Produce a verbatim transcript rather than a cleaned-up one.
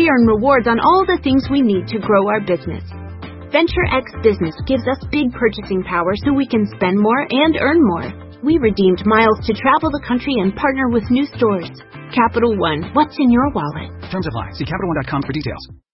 we earn rewards on all the things we need to grow our business. Venture X Business gives us big purchasing power so we can spend more and earn more. We redeemed miles to travel the country and partner with new stores. Capital One, what's in your wallet? Terms apply. See Capital One dot com for details.